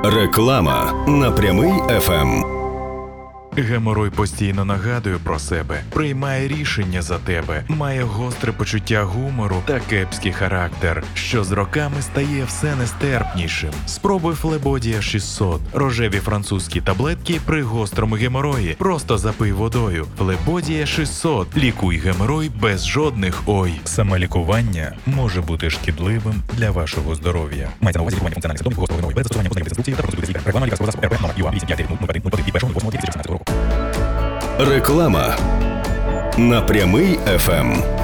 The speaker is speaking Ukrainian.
Реклама на прямий ФМ. Геморой постійно нагадує про себе, приймає рішення за тебе, має гостре почуття гумору та кепський характер, що з роками стає все нестерпнішим. Спробуй Флебодія 600. Рожеві французькі таблетки при гострому геморої. Просто запий водою. Флебодія 600. Лікуй геморой без жодних «ой». Самолікування може бути шкідливим для вашого здоров'я. Мається на увазі лікування функціональних симптомів гострого геморою без застосування позначних інструкції та консультації лікаря. Реклама лікарського засобу РП номер ЮА 859 від 1.08.2016 року. Реклама на прямий ФМ.